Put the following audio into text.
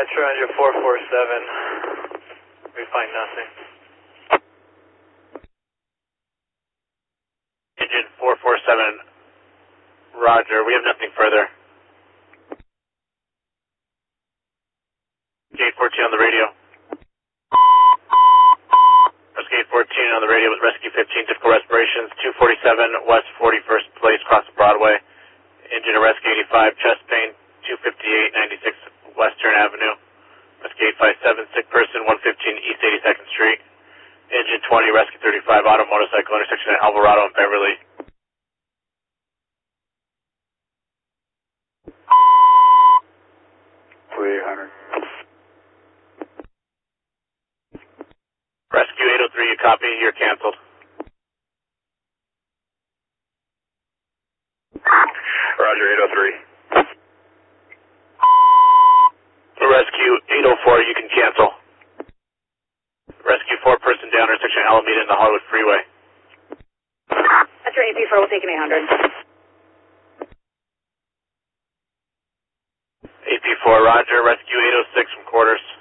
Roger 447. We find nothing. Engine 447, Roger, we have nothing further. Gate 14 on the radio. Gate 14 on the radio with Rescue 15, difficult respirations, 247 West 41st Place, across Broadway. Engine of Rescue 85, chest pain, 258-96 Western Avenue. Rescue 857, sick person, 115 East 82nd Street. Engine 20, Rescue 35, auto motorcycle, intersection at Alvarado and Beverly. Rescue 803, you copy, you're canceled. Roger 803. Rescue 804, you can cancel. Rescue 4 person down, intersection Alameda and the Hollywood Freeway. That's your AP4, we'll take an 800. AP4, Roger, Rescue 806 from quarters.